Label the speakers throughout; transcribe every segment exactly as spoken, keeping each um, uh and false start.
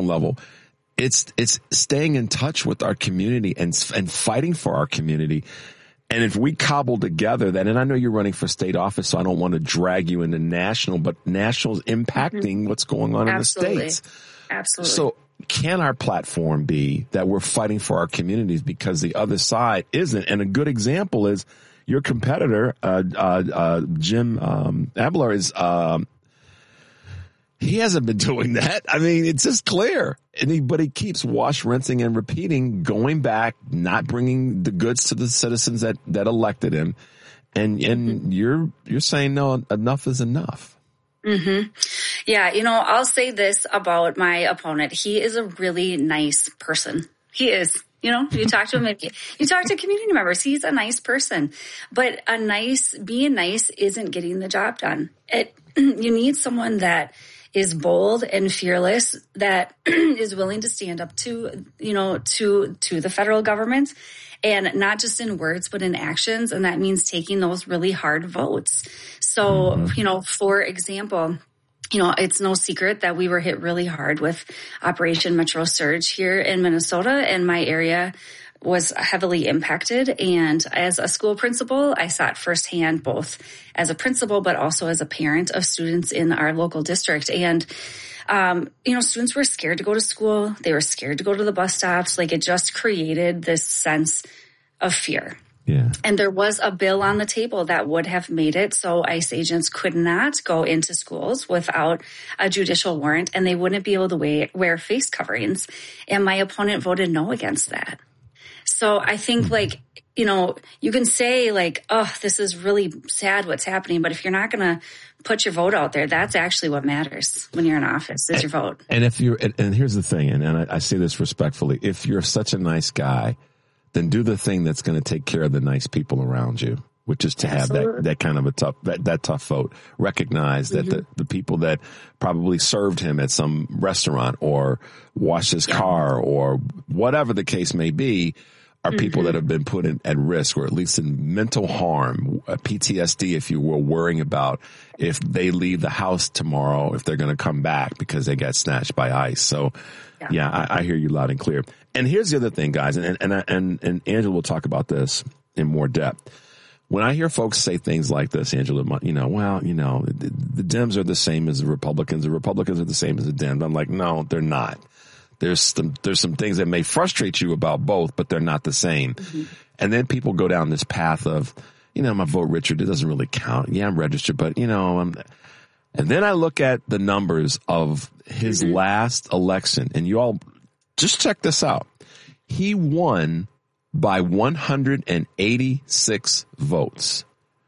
Speaker 1: national level. It's, it's staying in touch with our community and, and fighting for our community. And if we cobble together that, and I know you're running for state office, so I don't want to drag you into national, but national's impacting mm-hmm. what's going on Absolutely. in the states.
Speaker 2: Absolutely.
Speaker 1: So can our platform be that we're fighting for our communities because the other side isn't? And a good example is your competitor, uh, uh, uh, Jim, um, Abeler is, um, he hasn't been doing that. I mean, it's just clear. And he, but he keeps wash, rinsing, and repeating, going back, not bringing the goods to the citizens that, that elected him. And, and mm-hmm. you're, you're saying, no, enough is enough.
Speaker 2: Mm-hmm. Yeah. You know, I'll say this about my opponent. He is a really nice person. He is. You know, you talk to him, you talk to community members. He's a nice person, but a nice, being nice isn't getting the job done. It, you need someone that is bold and fearless, that is willing to stand up to, you know, to, to the federal government, and not just in words, but in actions. And that means taking those really hard votes. So, mm-hmm. you know, for example, you know, it's no secret that we were hit really hard with Operation Metro Surge here in Minnesota, and my area was heavily impacted. And as a school principal, I saw it firsthand, both as a principal, but also as a parent of students in our local district. And, um, you know, students were scared to go to school. They were scared to go to the bus stops. Like, it just created this sense of fear.
Speaker 1: Yeah.
Speaker 2: And there was a bill on the table that would have made it so ICE agents could not go into schools without a judicial warrant, and they wouldn't be able to wear, wear face coverings. And my opponent voted no against that. So I think, like, you know, you can say, like, oh, this is really sad what's happening, but if you're not going to put your vote out there, that's actually what matters when you're in office, is your vote.
Speaker 1: And if you're, and, and here's the thing, and, and I, I say this respectfully, if you're such a nice guy, then do the thing that's going to take care of the nice people around you, which is to Absolutely. have that, that kind of a tough, that, that tough vote. Recognize that mm-hmm. the, the people that probably served him at some restaurant or washed his yeah. car or whatever the case may be are mm-hmm. people that have been put in, at risk, or at least in mental harm, P T S D, if you were worrying about if they leave the house tomorrow, if they're going to come back because they got snatched by ICE. So yeah, yeah I, I hear you loud and clear. And here's the other thing, guys, and, and, and, and Angela will talk about this in more depth. When I hear folks say things like this, Angela, you know, well, you know, the, the Dems are the same as the Republicans. The Republicans are the same as the Dems. I'm like, no, they're not. There's some, there's some things that may frustrate you about both, but they're not the same. Mm-hmm. And then people go down this path of, you know, my vote, Richard, it doesn't really count. Yeah, I'm registered, but, you know, I'm, and then I look at the numbers of his mm-hmm. last election, and you all just check this out. He won by one hundred eighty-six votes.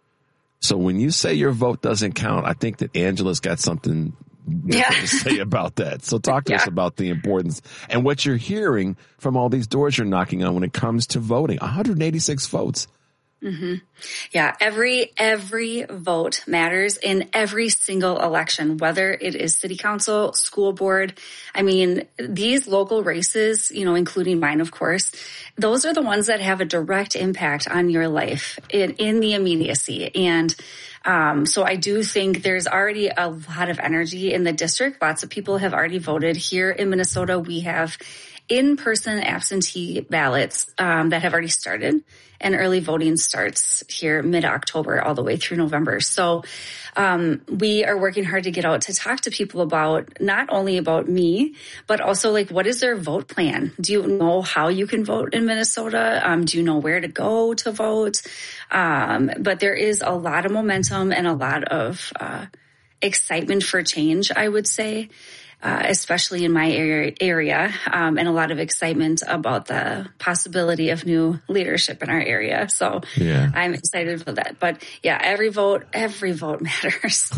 Speaker 1: So when you say your vote doesn't count, I think that Angela's got something yeah. to say about that. So talk to yeah. us about the importance and what you're hearing from all these doors you're knocking on when it comes to voting. one hundred eighty-six votes.
Speaker 2: Mm-hmm. Yeah, every every vote matters in every single election, whether it is city council, school board. I mean, these local races, you know, including mine, of course, those are the ones that have a direct impact on your life in, in the immediacy. And um, so I do think there's already a lot of energy in the district. Lots of people have already voted. Here in Minnesota, we have in-person absentee ballots um, that have already started, and early voting starts here mid-October all the way through November. So um, we are working hard to get out to talk to people about not only about me, but also, like, what is their vote plan? Do you know how you can vote in Minnesota? Um, do you know where to go to vote? Um, but there is a lot of momentum and a lot of uh, excitement for change, I would say. Uh, especially in my area, area um, and a lot of excitement about the possibility of new leadership in our area. So yeah. I'm excited for that. But yeah, every vote, every vote matters.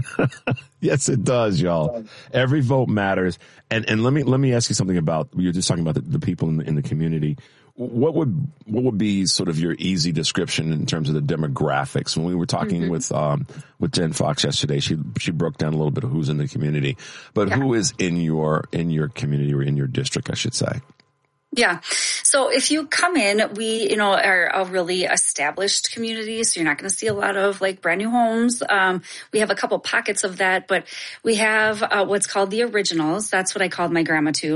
Speaker 1: Yes, it does, y'all. Every vote matters. And and let me let me ask you something about, you were just talking about the, the people in the, in the community. What would what would be sort of your easy description in terms of the demographics? When we were talking mm-hmm. with um with Jen Fox yesterday, she she broke down a little bit of who's in the community, but yeah. who is in your in your community or in your district, I should say.
Speaker 2: Yeah. So if you come in, we, you know, are a really established community. So you're not going to see a lot of like brand new homes. Um, we have a couple pockets of that, but we have uh, what's called the originals. That's what I called my grandma too.